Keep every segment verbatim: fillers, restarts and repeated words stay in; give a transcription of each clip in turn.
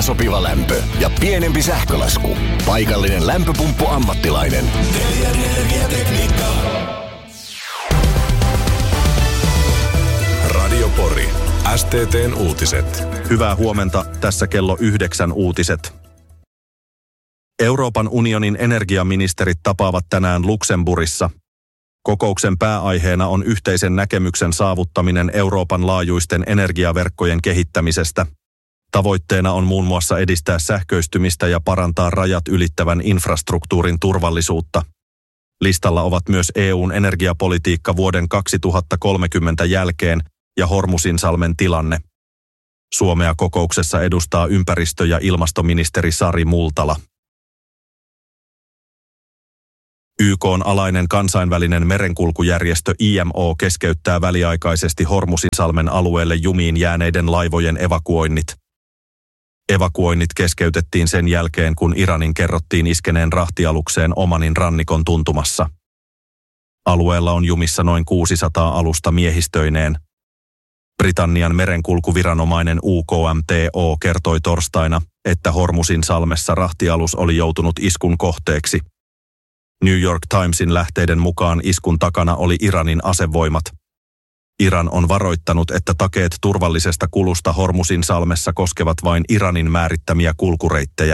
aina sopiva lämpö ja pienempi sähkölasku. Paikallinen lämpöpumppuammattilainen. Energiatekniikka. Radio Pori. S T T:n uutiset. Hyvää huomenta, tässä kello yhdeksän uutiset. Euroopan unionin energiaministerit tapaavat tänään Luxemburgissa. Kokouksen pääaiheena on yhteisen näkemyksen saavuttaminen Euroopan laajuisten energiaverkkojen kehittämisestä. Tavoitteena on muun muassa edistää sähköistymistä ja parantaa rajat ylittävän infrastruktuurin turvallisuutta. Listalla ovat myös E U:n energiapolitiikka vuoden kaksituhattakolmekymmentä jälkeen ja Hormuzinsalmen tilanne. Suomea kokouksessa edustaa ympäristö- ja ilmastoministeri Sari Multala. Y K:n alainen kansainvälinen merenkulkujärjestö I M O keskeyttää väliaikaisesti Hormuzinsalmen alueelle jumiin jääneiden laivojen evakuoinnit. Evakuoinnit keskeytettiin sen jälkeen, kun Iranin kerrottiin iskeneen rahtialukseen Omanin rannikon tuntumassa. Alueella on jumissa noin kuusisataa alusta miehistöineen. Britannian merenkulkuviranomainen U K M T O kertoi torstaina, että Hormuzinsalmessa rahtialus oli joutunut iskun kohteeksi. New York Timesin lähteiden mukaan iskun takana oli Iranin asevoimat. Iran on varoittanut, että takeet turvallisesta kulusta Hormuzinsalmessa koskevat vain Iranin määrittämiä kulkureittejä.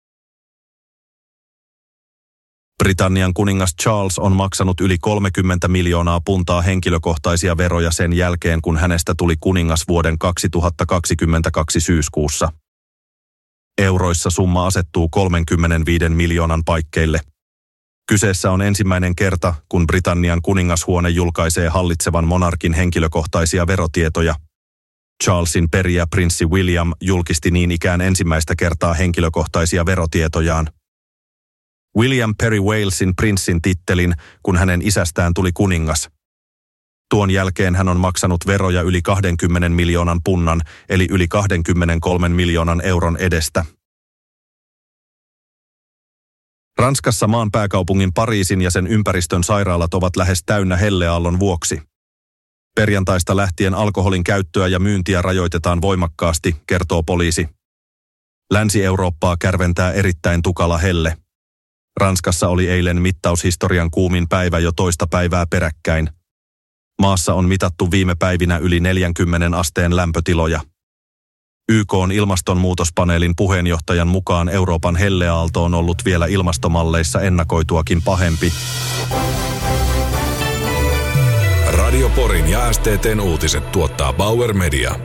Britannian kuningas Charles on maksanut yli kolmekymmentä miljoonaa puntaa henkilökohtaisia veroja sen jälkeen, kun hänestä tuli kuningas vuoden kaksituhattakaksikymmentäkaksi syyskuussa. Euroissa summa asettuu kolmekymmentäviisi miljoonan paikkeille. Kyseessä on ensimmäinen kerta, kun Britannian kuningashuone julkaisee hallitsevan monarkin henkilökohtaisia verotietoja. Charlesin perijä prinssi William julkisti niin ikään ensimmäistä kertaa henkilökohtaisia verotietojaan. William peri Walesin prinssin tittelin, kun hänen isästään tuli kuningas. Tuon jälkeen hän on maksanut veroja yli kaksikymmentä miljoonan punnan, eli yli kaksikymmentäkolme miljoonan euron edestä. Ranskassa maan pääkaupungin Pariisin ja sen ympäristön sairaalat ovat lähes täynnä helleaallon vuoksi. Perjantaista lähtien alkoholin käyttöä ja myyntiä rajoitetaan voimakkaasti, kertoo poliisi. Länsi-Eurooppaa kärventää erittäin tukala helle. Ranskassa oli eilen mittaushistorian kuumin päivä jo toista päivää peräkkäin. Maassa on mitattu viime päivinä yli neljänkymmenen asteen lämpötiloja. Y K:n ilmastonmuutospaneelin puheenjohtajan mukaan Euroopan helleaalto on ollut vielä ilmastomalleissa ennakoituakin pahempi. Radio Porin ja S T T:n uutiset tuottaa Bauer Media.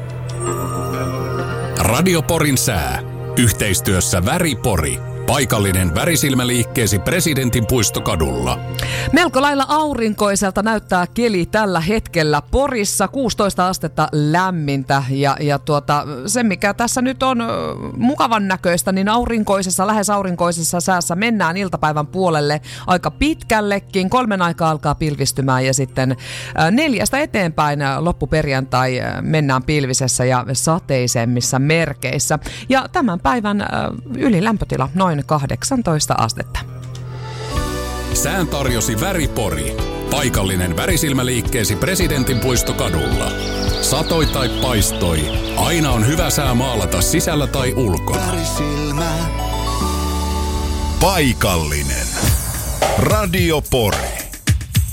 Radio Porin sää. Yhteistyössä Väri Pori. Paikallinen värisilmäliikkeesi Presidentin puistokadulla. Melko lailla aurinkoiselta näyttää keli tällä hetkellä. Porissa kuusitoista astetta lämmintä ja, ja tuota, se mikä tässä nyt on mukavan näköistä, niin aurinkoisessa, lähes aurinkoisessa säässä mennään iltapäivän puolelle aika pitkällekin. Kolmen aikaa alkaa pilvistymään ja sitten neljästä eteenpäin loppuperjantai mennään pilvisessä ja sateisemmissa merkeissä. Ja tämän päivän ylilämpötila noin kahdeksantoista astetta. Sään tarjosi Väri Pori. Paikallinen värisilmäliikkeesi Presidentin puistokadulla. Satoi tai paistoi, aina on hyvä sää maalata sisällä tai ulkona. Paikallinen. Radio Pori.